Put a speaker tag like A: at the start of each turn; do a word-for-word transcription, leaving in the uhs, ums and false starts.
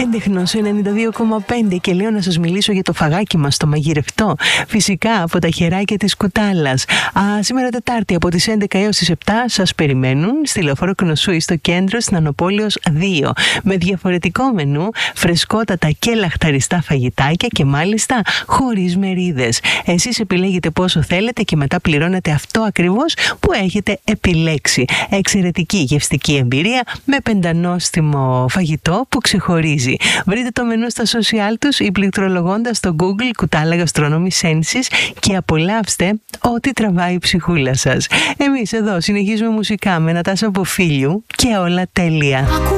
A: Έντεχνος ενενήντα δύο κόμμα πέντε και λέω να σας μιλήσω για το φαγάκι μας, το μαγειρευτό. Φυσικά από τα χεράκια της Κουτάλας. Α, σήμερα Τετάρτη από τις έντεκα έως τις επτά σας περιμένουν στη Λεωφόρο Κνωσούη στο κέντρο στην Ανοπόλεως δύο. Με διαφορετικό μενού, φρεσκότατα και λαχταριστά φαγητάκια και μάλιστα χωρίς μερίδες. Εσείς επιλέγετε πόσο θέλετε και μετά πληρώνετε αυτό ακριβώς που έχετε επιλέξει. Εξαιρετική γευστική εμπειρία με πεντανόστιμο φαγητό που ξεχωρίζει. Βρείτε το μενού στα social τους ή πληκτρολογώντας στο Google Κουτάλα Gastronomy Senses και απολαύστε ό,τι τραβάει η ψυχούλα σας. Εμείς εδώ συνεχίζουμε μουσικά με Νατάσα Ποφίλιου και όλα τέλεια.